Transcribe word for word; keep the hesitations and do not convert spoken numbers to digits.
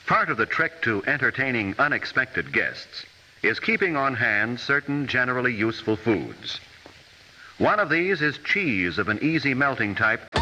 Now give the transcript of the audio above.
Part of the trick to entertaining unexpected guests is keeping on hand certain generally useful foods. One of these is cheese of an easy melting type.